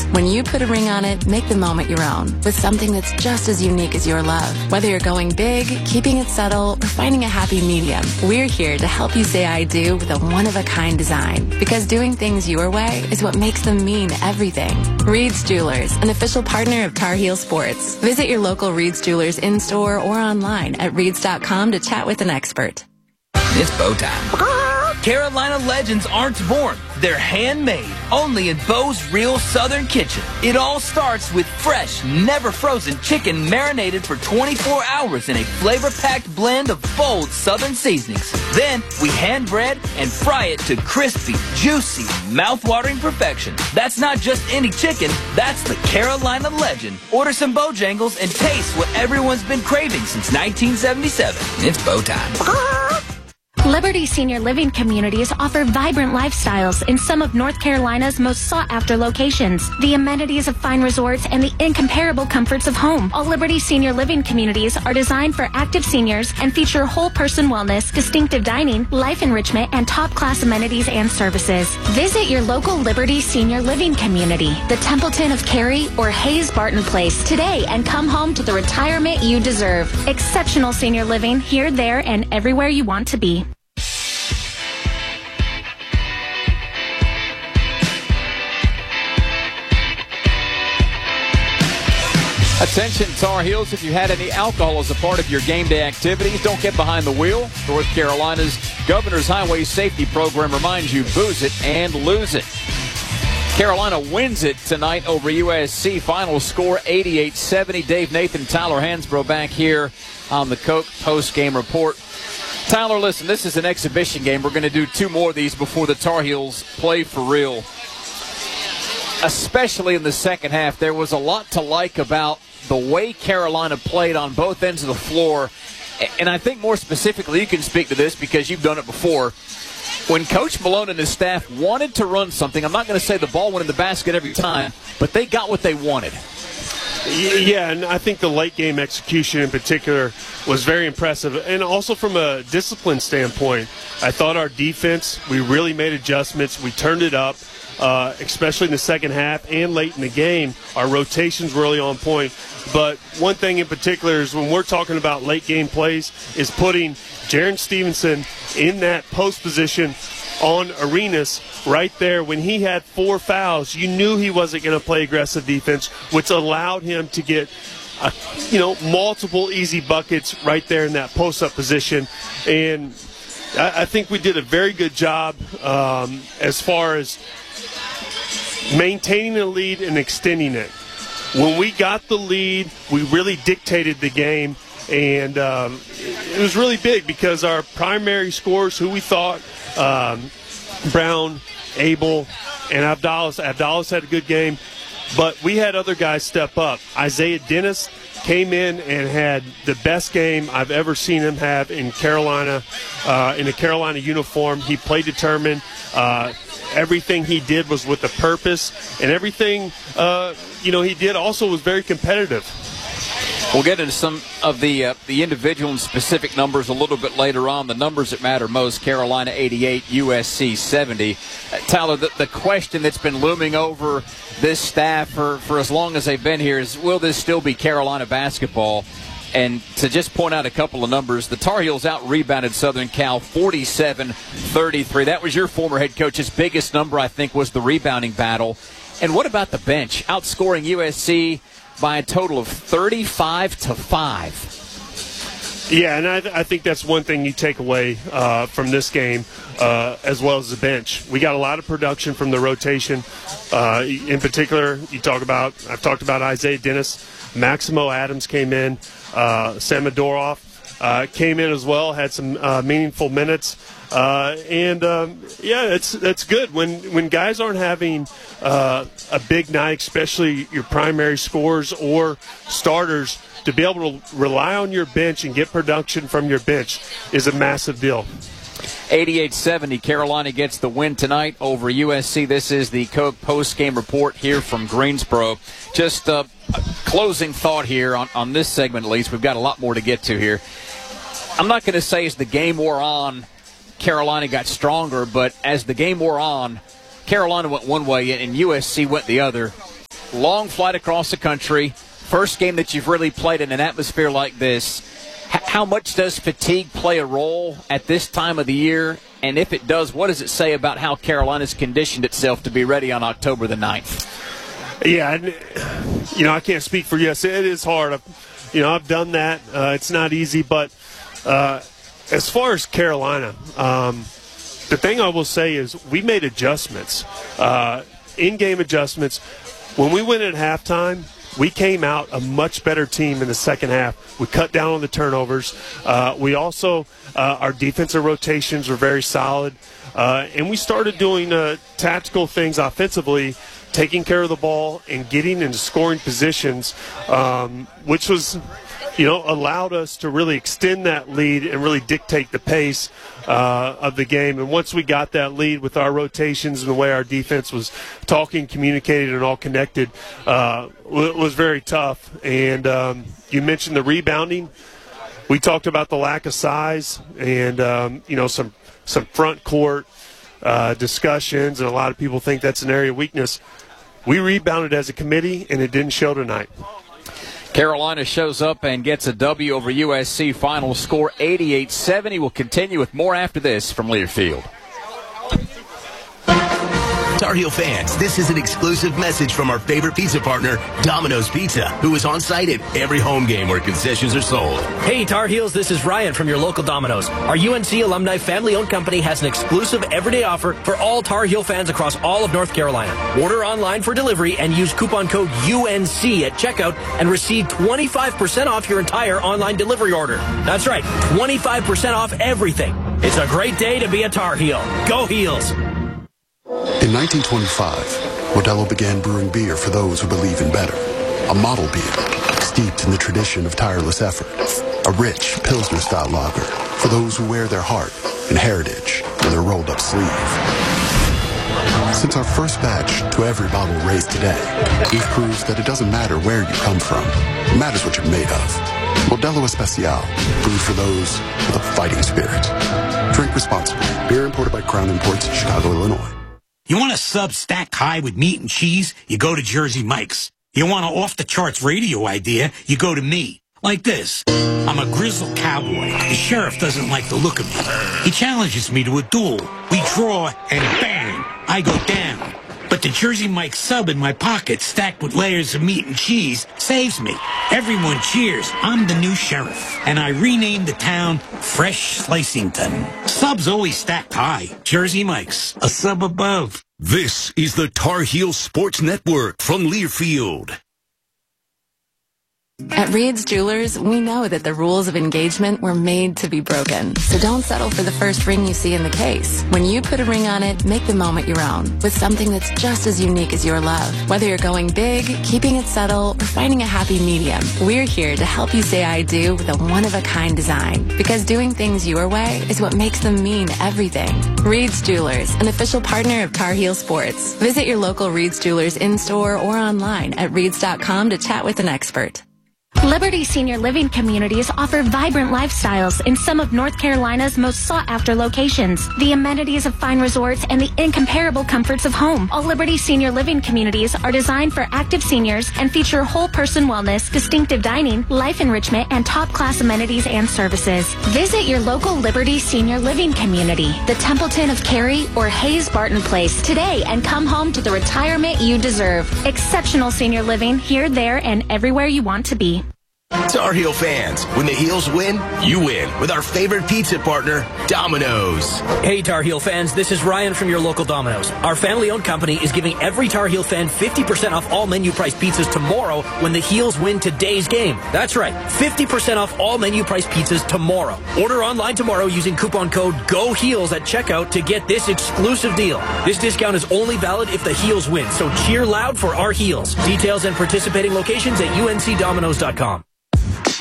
When you put a ring on it, make the moment your own with something that's just as unique as your love. Whether you're going big, keeping it subtle, or finding a happy medium, we're here to help you say I do with a one-of-a-kind design. Because doing things your way is what makes them mean everything. Reed's Jewelers, an official partner of Tar Heel Sports. Visit your local Reed's Jewelers in-store or online at reeds.com to chat with an expert. It's bow time. Carolina legends aren't born. They're handmade, only in Bo's Real Southern Kitchen. It all starts with fresh, never frozen chicken marinated for 24 hours in a flavor-packed blend of bold Southern seasonings. Then we hand bread and fry it to crispy, juicy, mouth-watering perfection. That's not just any chicken, that's the Carolina legend. Order some Bojangles and taste what everyone's been craving since 1977. It's bow time. Liberty Senior Living Communities offer vibrant lifestyles in some of North Carolina's most sought-after locations. The amenities of fine resorts and the incomparable comforts of home. All Liberty Senior Living Communities are designed for active seniors and feature whole-person wellness, distinctive dining, life enrichment, and top-class amenities and services. Visit your local Liberty Senior Living Community, the Templeton of Cary or Hayes Barton Place today, and come home to the retirement you deserve. Exceptional senior living here, there, and everywhere you want to be. Attention, Tar Heels, if you had any alcohol as a part of your game day activities, don't get behind the wheel. North Carolina's Governor's Highway Safety Program reminds you, booze it and lose it. Carolina wins it tonight over USC. Final score 88-70. Dave Nathan, Tyler Hansbrough back here on the Coke post-game report. Tyler, listen, this is an exhibition game. We're going to do two more of these before the Tar Heels play for real. Especially in the second half, there was a lot to like about the way Carolina played on both ends of the floor. And I think more specifically, you can speak to this because you've done it before. When Coach Malone and his staff wanted to run something, I'm not going to say the ball went in the basket every time, but they got what they wanted. Yeah, and I think the late game execution in particular was very impressive. And also from a discipline standpoint, I thought our defense, we really made adjustments. We turned it up. Especially in the second half and late in the game, our rotations were really on point. But one thing in particular is when we're talking about late game plays is putting Jaron Stevenson in that post position on Arenas right there. When he had 4 fouls, you knew he wasn't going to play aggressive defense, which allowed him to get multiple easy buckets right there in that post-up position. And I think we did a very good job as far as maintaining the lead and extending it. When we got the lead, we really dictated the game, and it was really big because our primary scorers, who we thought, Brown, Abel, and Abdallas had a good game, but we had other guys step up. Isaiah Dennis came in and had the best game I've ever seen him have in Carolina, in a Carolina uniform. He played determined. Everything he did was with a purpose, and everything he did also was very competitive. We'll get into some of the individual and specific numbers a little bit later on. The numbers that matter most: Carolina 88, USC 70. Tyler, the question that's been looming over this staff for as long as they've been here is, will this still be Carolina basketball? And to just point out a couple of numbers, the Tar Heels out-rebounded Southern Cal 47-33. That was your former head coach's biggest number, I think, was the rebounding battle. And what about the bench? Outscoring USC by a total of 35-5. Yeah, and I think that's one thing you take away from this game, as well as the bench. We got a lot of production from the rotation. In particular, I've talked about Isaiah Dennis. Maximo Adams came in. Samodorov came in as well, had some meaningful minutes. It's good when guys aren't having a big night, especially your primary scorers or starters. To be able to rely on your bench and get production from your bench is a massive deal. 88-70, Carolina gets the win tonight over USC. This is the Coke post-game report here from Greensboro. Just a closing thought here on this segment, at least. We've got a lot more to get to here. I'm not going to say as the game wore on, Carolina got stronger, but as the game wore on, Carolina went one way and USC went the other. long flight across the country, first game that you've really played in an atmosphere like this. How much does fatigue play a role at this time of the year? And if it does, what does it say about how Carolina's conditioned itself to be ready on October the 9th? Yeah, and, I can't speak for you. It is hard. I've done that. It's not easy. But as far as Carolina, the thing I will say is we made adjustments, in-game adjustments. When we went at halftime, we came out a much better team in the second half. We cut down on the turnovers. We also, our defensive rotations were very solid. And we started doing tactical things offensively, taking care of the ball and getting into scoring positions, which was, allowed us to really extend that lead and really dictate the pace of the game. And once we got that lead with our rotations and the way our defense was talking, communicating, and all connected, it was very tough. And you mentioned the rebounding. We talked about the lack of size and, some front court discussions, and a lot of people think that's an area of weakness. We rebounded as a committee, and it didn't show tonight. Carolina shows up and gets a W over USC. Final score 88-70. We'll continue with more after this from Learfield. Tar Heel fans, this is an exclusive message from our favorite pizza partner, Domino's Pizza, who is on site at every home game where concessions are sold. Hey, Tar Heels, this is Ryan from your local Domino's. Our UNC alumni family-owned company has an exclusive everyday offer for all Tar Heel fans across all of North Carolina. Order online for delivery and use coupon code UNC at checkout and receive 25% off your entire online delivery order. That's right, 25% off everything. It's a great day to be a Tar Heel. Go Heels! In 1925, Modelo began brewing beer for those who believe in better. A model beer, steeped in the tradition of tireless effort. A rich Pilsner-style lager for those who wear their heart and heritage in their rolled-up sleeve. Since our first batch to every bottle raised today, we've proved that it doesn't matter where you come from. It matters what you're made of. Modelo Especial, brewed for those with a fighting spirit. Drink responsibly. Beer imported by Crown Imports, Chicago, Illinois. You want a sub stacked high with meat and cheese? You go to Jersey Mike's. You want an off-the-charts radio idea? You go to me. Like this. I'm a grizzled cowboy. The sheriff doesn't like the look of me. He challenges me to a duel. We draw, and bang, I go down. But the Jersey Mike's sub in my pocket, stacked with layers of meat and cheese, saves me. Everyone cheers. I'm the new sheriff. And I renamed the town Fresh Slicington. Subs always stacked high. Jersey Mike's, a sub above. This is the Tar Heel Sports Network from Learfield. At Reed's Jewelers, we know that the rules of engagement were made to be broken. So don't settle for the first ring you see in the case. When you put a ring on it, make the moment your own with something that's just as unique as your love. Whether you're going big, keeping it subtle, or finding a happy medium, we're here to help you say I do with a one-of-a-kind design. Because doing things your way is what makes them mean everything. Reed's Jewelers, an official partner of Tar Heel Sports. Visit your local Reed's Jewelers in-store or online at reeds.com to chat with an expert. Liberty Senior Living Communities offer vibrant lifestyles in some of North Carolina's most sought-after locations. The amenities of fine resorts and the incomparable comforts of home. All Liberty Senior Living Communities are designed for active seniors and feature whole-person wellness, distinctive dining, life enrichment, and top-class amenities and services. Visit your local Liberty Senior Living Community, the Templeton of Cary or Hayes Barton Place today, and come home to the retirement you deserve. Exceptional senior living here, there, and everywhere you want to be. Tar Heel fans, when the Heels win, you win with our favorite pizza partner, Domino's. Hey, Tar Heel fans, this is Ryan from your local Domino's. Our family-owned company is giving every Tar Heel fan 50% off all menu-price pizzas tomorrow when the Heels win today's game. That's right, 50% off all menu-price pizzas tomorrow. Order online tomorrow using coupon code GOHEELS at checkout to get this exclusive deal. This discount is only valid if the Heels win, so cheer loud for our Heels. Details and participating locations at uncdominoes.com.